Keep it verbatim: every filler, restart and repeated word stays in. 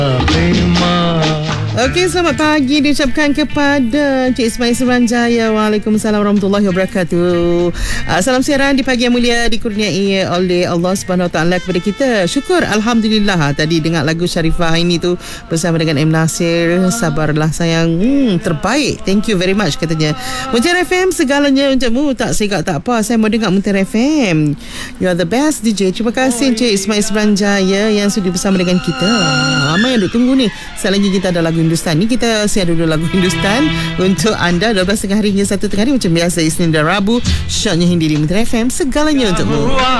Okey, selamat pagi diucapkan kepada Encik Ismail Suranjaya. Waalaikumsalam warahmatullahi wabarakatuh. Uh, salam siaran di pagi yang mulia dikurniai oleh Allah Subhanahu Wa Taala kepada kita. Syukur alhamdulillah. Tadi dengar lagu Sharifah ini tu bersama dengan M Nasir, Sabarlah Sayang. Hmm, terbaik. Thank you very much katanya. Mutiara F M segalanya untukmu. Tak segak tak apa. Saya mau dengar Mutiara F M. You are the best D J. Terima kasih Encik Ismail Suranjaya yang sudi bersama dengan kita. Ramai yang duk tunggu ni. Selain kita ada lagu Hindustan ni, kita share dulu lagu Hindustan untuk anda. Dua belas tengah hari hingga satu tengah hari macam biasa, Isnin dan Rabu. Syoknya Hindi di Mutiara F M, segalanya untukmu.